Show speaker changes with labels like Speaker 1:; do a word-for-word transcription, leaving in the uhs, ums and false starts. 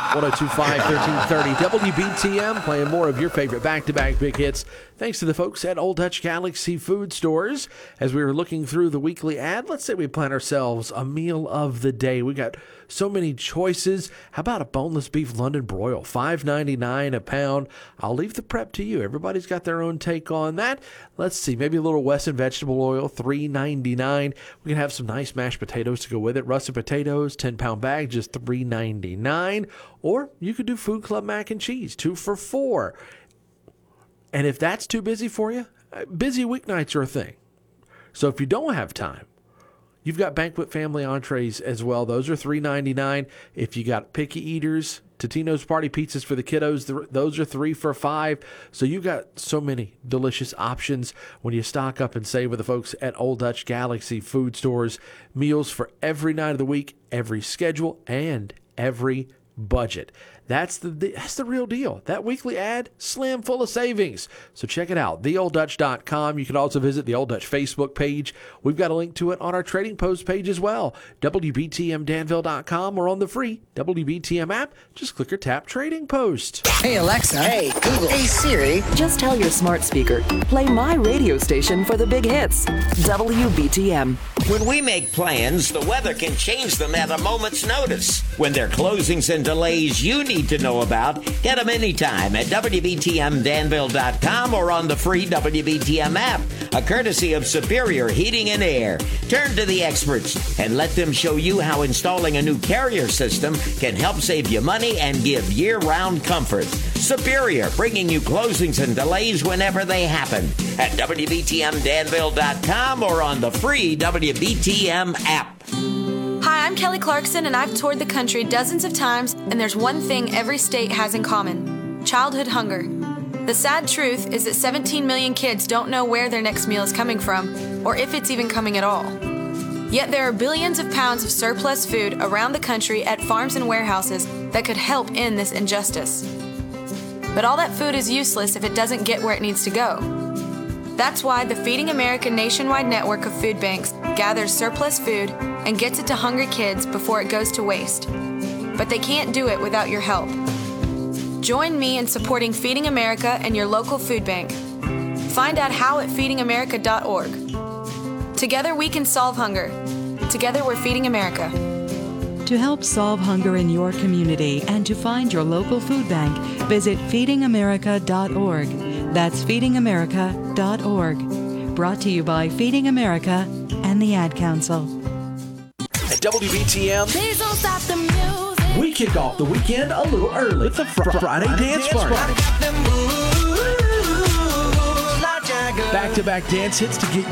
Speaker 1: one oh two point five, thirteen thirty W B T M, playing more of your favorite back-to-back big hits. Thanks to the folks at Old Dutch Galaxy Food Stores. As we were looking through the weekly ad, let's say we plan ourselves a meal of the day. We got so many choices. How about a boneless beef London broil, five ninety-nine a pound? I'll leave the prep to you. Everybody's got their own take on that. Let's see, maybe a little Wesson vegetable oil, three ninety-nine. We can have some nice mashed potatoes to go with it. Russet potatoes, ten pound bag, just three ninety-nine. Or you could do Food Club mac and cheese, two for four. And if that's too busy for you, busy weeknights are a thing. So if you don't have time, you've got banquet family entrees as well. Those are three ninety-nine. If you got picky eaters, Totino's Party Pizzas for the kiddos, those are three for five. So you got so many delicious options when you stock up and save with the folks at Old Dutch Galaxy Food Stores. Meals for every night of the week, every schedule, and every budget. That's the that's the real deal. That weekly ad, slam full of savings. So check it out, the old dutch dot com. You can also visit the Old Dutch Facebook page. We've got a link to it on our Trading Post page as well, W B T M Danville dot com, or on the free W B T M app. Just click or tap Trading Post.
Speaker 2: Hey, Alexa.
Speaker 3: Hey, Google. Hey, Siri.
Speaker 4: Just tell your smart speaker, play my radio station for the big hits, W B T M.
Speaker 5: When we make plans, the weather can change them at a moment's notice. When there are closings and delays you need to know about, get them anytime at W B T M Danville dot com or on the free W B T M app, a courtesy of Superior Heating and Air. Turn to the experts and let them show you how installing a new carrier system can help save you money and give year-round comfort. Superior, bringing you closings and delays whenever they happen at W B T M Danville dot com or on the free W B T M app.
Speaker 6: Hi, I'm Kelly Clarkson, and I've toured the country dozens of times, and there's one thing every state has in common: childhood hunger. The sad truth is that seventeen million kids don't know where their next meal is coming from, or if it's even coming at all. Yet there are billions of pounds of surplus food around the country at farms and warehouses that could help end this injustice. But all that food is useless if it doesn't get where it needs to go. That's why the Feeding America nationwide network of food banks gathers surplus food and gets it to hungry kids before it goes to waste. But they can't do it without your help. Join me in supporting Feeding America and your local food bank. Find out how at feeding america dot org. Together we can solve hunger. Together we're Feeding America.
Speaker 7: To help solve hunger in your community and to find your local food bank, visit feeding america dot org. That's feeding america dot org. Brought to you by Feeding America and the Ad Council.
Speaker 1: At W B T M,
Speaker 8: Please don't stop the music.
Speaker 1: we kick off the weekend a little early with the fr- Friday Dance Party. Back-to-back dance hits to get